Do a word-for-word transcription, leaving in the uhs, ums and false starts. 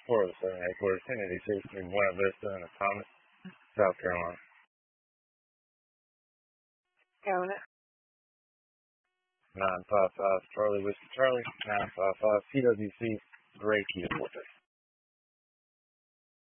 four oh seven headquarters, ten eighty-six between Buena Vista and Thomas, South Carolina. Carolina. nine five five Charlie Whiskey Charlie, nine five five P W C, Gray Kia Forte.